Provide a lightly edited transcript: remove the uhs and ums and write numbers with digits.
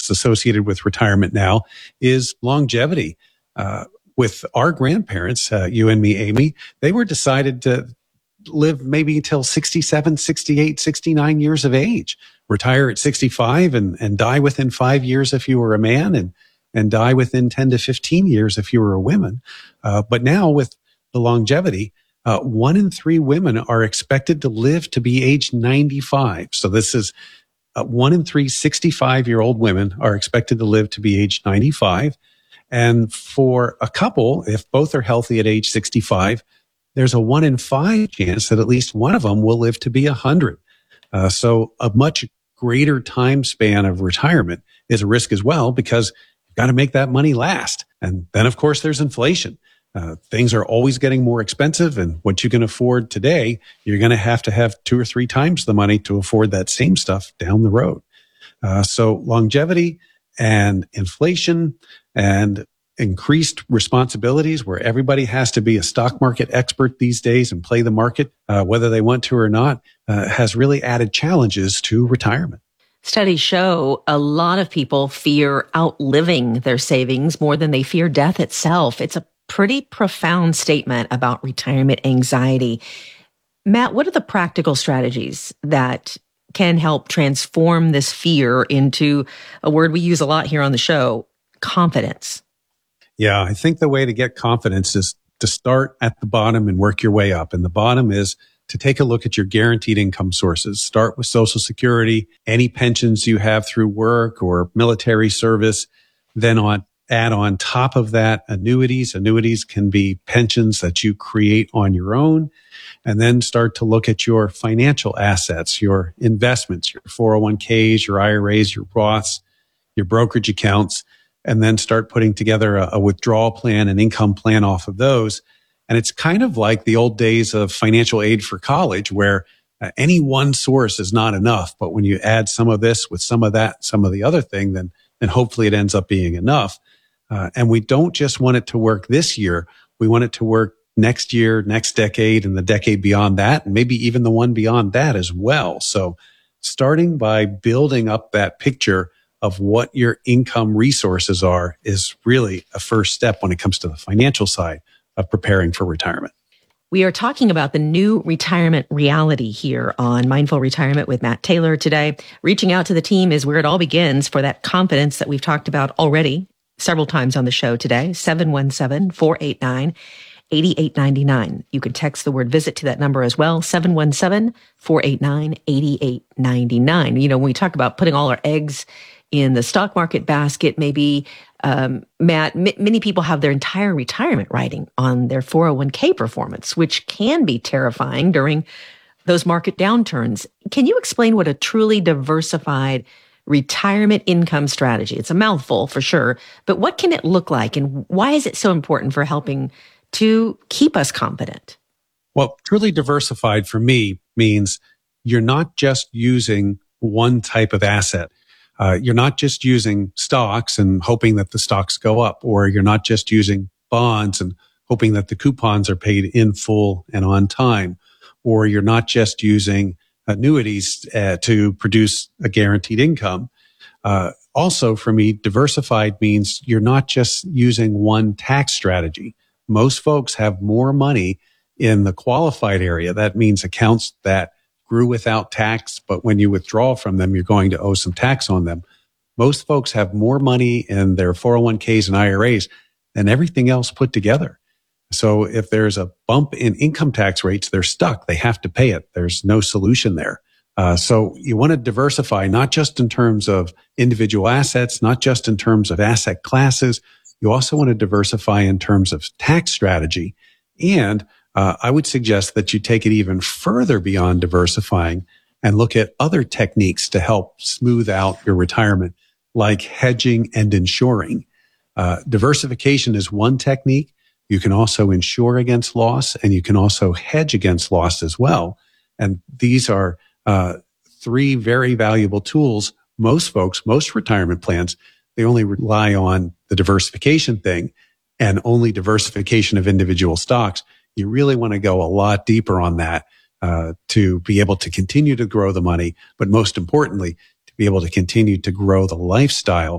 risks associated with retirement now is longevity. With our grandparents, you and me, Amy, they were decided to live maybe till 67, 68, 69 years of age, retire at 65 and die within 5 years if you were a man and die within 10 to 15 years if you were a woman. But now with the longevity, 1 in 3 women are expected to live to be age 95. So this is 1 in 3 65-year-old women are expected to live to be age 95. And for a couple, if both are healthy at age 65, there's a 1 in 5 chance that at least one of them will live to be 100. So a much greater time span of retirement is a risk as well, because you've got to make that money last. And then, of course, there's inflation. Things are always getting more expensive, and what you can afford today, you're going to have 2 or 3 times the money to afford that same stuff down the road. So longevity and inflation and increased responsibilities, where everybody has to be a stock market expert these days and play the market, whether they want to or not, has really added challenges to retirement. Studies show a lot of people fear outliving their savings more than they fear death itself. It's a pretty profound statement about retirement anxiety. Matt, what are the practical strategies that can help transform this fear into a word we use a lot here on the show, confidence? Yeah, I think the way to get confidence is to start at the bottom and work your way up. And the bottom is to take a look at your guaranteed income sources. Start with Social Security, any pensions you have through work or military service, then add on top of that annuities. Annuities can be pensions that you create on your own, and then start to look at your financial assets, your investments, your 401ks, your IRAs, your Roths, your brokerage accounts, and then start putting together a withdrawal plan, an income plan off of those. And it's kind of like the old days of financial aid for college, where any one source is not enough. But when you add some of this with some of that, some of the other thing, then hopefully it ends up being enough. And we don't just want it to work this year. We want it to work next year, next decade, and the decade beyond that, and maybe even the one beyond that as well. So starting by building up that picture of what your income resources are is really a first step when it comes to the financial side of preparing for retirement. We are talking about the new retirement reality here on Mindful Retirement with Matt Taylor today. Reaching out to the team is where it all begins for that confidence that we've talked about already several times on the show today. 717-489-8899. You can text the word visit to that number as well. 717-489-8899. You know, when we talk about putting all our eggs in the stock market basket, maybe, Matt, many people have their entire retirement riding on their 401k performance, which can be terrifying during those market downturns. Can you explain what a truly diversified retirement income strategy? It's a mouthful for sure, but what can it look like, and why is it so important for helping to keep us confident? Well, truly diversified for me means you're not just using one type of asset. You're not just using stocks and hoping that the stocks go up, or you're not just using bonds and hoping that the coupons are paid in full and on time, or you're not just using annuities to produce a guaranteed income. Also, for me, diversified means you're not just using one tax strategy. Most folks have more money in the qualified area. That means accounts that grew without tax, but when you withdraw from them, you're going to owe some tax on them. Most folks have more money in their 401ks and IRAs than everything else put together. So if there's a bump in income tax rates, they're stuck. They have to pay it. There's no solution there. So you want to diversify, not just in terms of individual assets, not just in terms of asset classes. You also want to diversify in terms of tax strategy. And I would suggest that you take it even further beyond diversifying and look at other techniques to help smooth out your retirement, like hedging and insuring. Diversification is one technique. You can also insure against loss, and you can also hedge against loss as well. And these are 3 very valuable tools. Most folks, most retirement plans, they only rely on the diversification thing and only diversification of individual stocks. You really want to go a lot deeper on that to be able to continue to grow the money, but most importantly, to be able to continue to grow the lifestyle